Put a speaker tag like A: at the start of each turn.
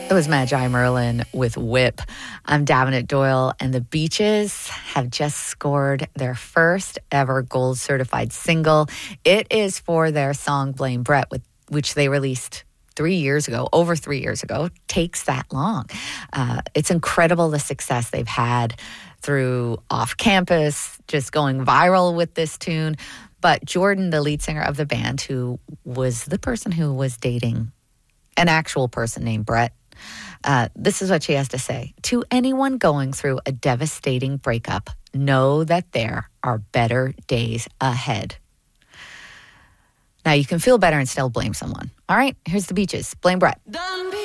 A: It was Magi Merlin with Whip. I'm Davenant Doyle, and the Beaches have just scored their first ever gold certified single. It is for their song Blame Brett, which they released 3 years ago, over 3 years ago. Takes that long. It's incredible the success they've had through Off Campus, just going viral with this tune. But Jordan, the lead singer of the band, who was the person who was dating an actual person named Brett, this is what she has to say. To anyone going through a devastating breakup, know that there are better days ahead. Now, you can feel better and still blame someone. All right, here's the Beaches. Blame Brett.